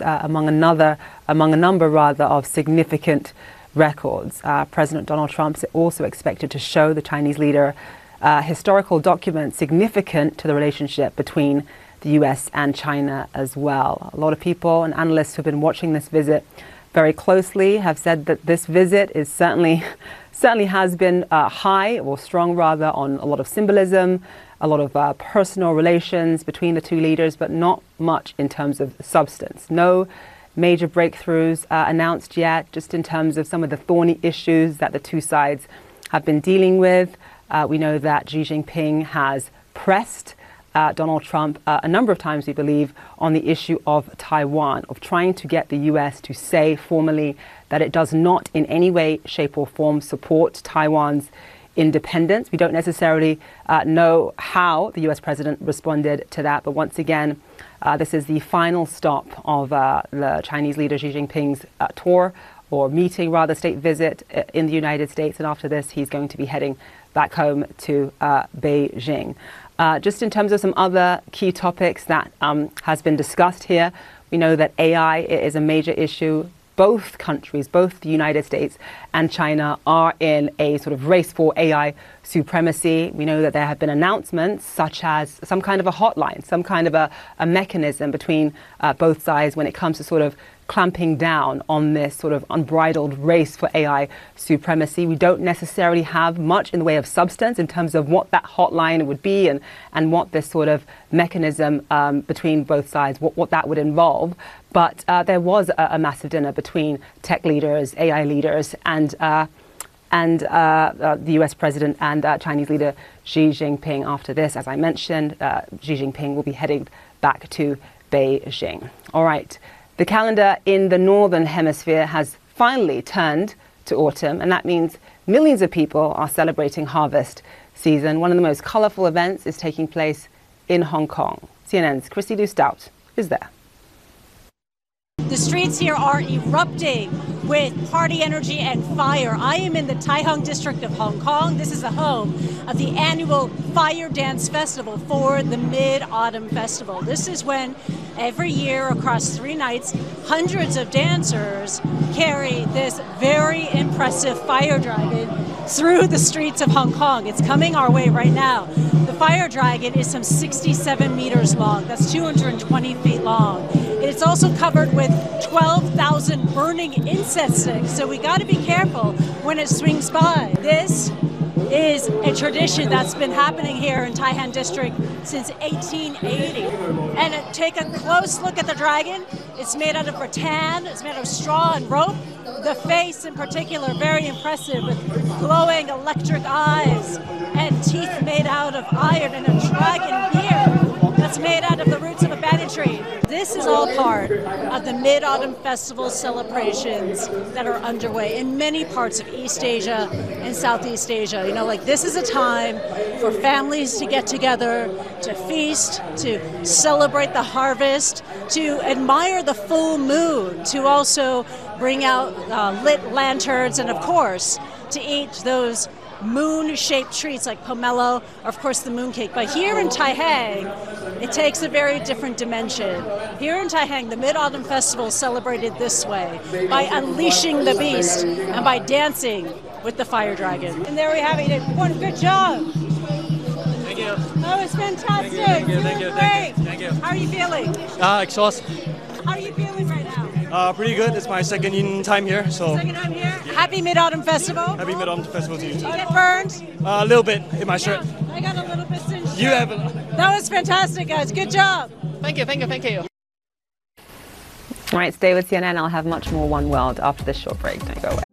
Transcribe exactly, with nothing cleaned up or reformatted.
uh, among another, among a number rather of significant records. Uh, President Donald Trump is also expected to show the Chinese leader uh, historical documents significant to the relationship between the U S and China as well. A lot of people and analysts who have been watching this visit very closely have said that this visit is certainly, certainly has been uh, high or strong rather on a lot of symbolism, a lot of uh, personal relations between the two leaders, but not much in terms of substance. No major breakthroughs uh, announced yet, just in terms of some of the thorny issues that the two sides have been dealing with. Uh, we know that Xi Jinping has pressed uh, Donald Trump uh, a number of times, we believe, on the issue of Taiwan, of trying to get the U S to say formally that it does not in any way, shape or form support Taiwan's independence. We don't necessarily uh, know how the U S president responded to that, but once again, uh, this is the final stop of uh, the Chinese leader Xi Jinping's uh, tour, or meeting rather, state visit in the United States, and after this he's going to be heading back home to uh, Beijing. Uh, just in terms of some other key topics that um, has been discussed here, we know that A I is a major issue. Both countries, both the United States and China, are in a sort of race for A I supremacy. We know that there have been announcements such as some kind of a hotline, some kind of a, a mechanism between uh, both sides when it comes to sort of clamping down on this sort of unbridled race for A I supremacy. We don't necessarily have much in the way of substance in terms of what that hotline would be and, and what this sort of mechanism um, between both sides, what, what that would involve. But uh, there was a, a massive dinner between tech leaders, A I leaders, and uh, and uh, uh, the U S president and uh, Chinese leader Xi Jinping. After this, as I mentioned, uh, Xi Jinping will be heading back to Beijing. All right. The calendar in the northern hemisphere has finally turned to autumn, and that means millions of people are celebrating harvest season. One of the most colorful events is taking place in Hong Kong. C N N's Christy Liu Stout is there. The streets here are erupting with party energy and fire. I am in the Tai Hung district of Hong Kong. This is the home of the annual Fire Dance Festival for the Mid-Autumn Festival. This is when every year across three nights, hundreds of dancers carry this very impressive fire dragon through the streets of Hong Kong. It's coming our way right now. The fire dragon is some sixty-seven meters long. That's two hundred twenty feet long. It's also covered with twelve thousand burning incense sticks, so we got to be careful when it swings by. This is a tradition that's been happening here in Tai Han District since eighteen eighty. And uh, take a close look at the dragon. It's made out of rattan, it's made out of straw and rope. The face in particular, very impressive, with glowing electric eyes and teeth made out of iron, and a dragon beard that's made out of the roots of a banyan tree. This is all part of the Mid-Autumn Festival celebrations that are underway in many parts of East Asia and Southeast Asia. You know, like this is a time for families to get together, to feast, to celebrate the harvest, to admire the full moon, to also bring out uh, lit lanterns, and of course, to eat those moon-shaped treats like pomelo, or of course the mooncake. But here in Tai Hang, it takes a very different dimension. Here in Tai Hang, the Mid-Autumn Festival is celebrated this way, by unleashing the beast and by dancing with the fire dragon. And there we have it. One good job. Thank you. That was fantastic. Thank you. Thank you. Doing Thank you. great. Thank you. How are you feeling? Uh, exhausted. How are you feeling right now? Uh, pretty good. It's my second in time here, so. Second time here. Happy Mid-Autumn Festival. Happy Mid-Autumn Festival to you too. You get burned? Uh, a little bit in my shirt. Yeah, I got a little bit singed. You have. A... That was fantastic, guys. Good job. Thank you. Thank you. Thank you. All right, stay with C N N. I'll have much more One World after this short break. Don't go away.